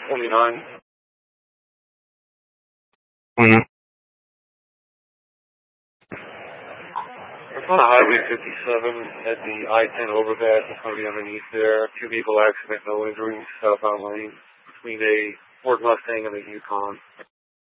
29. Mm-hmm. It's on Highway 57 at the I-10 overpass. It's going to be underneath there. Two vehicle accident, no injuries, southbound lane between a Ford Mustang and a Yukon.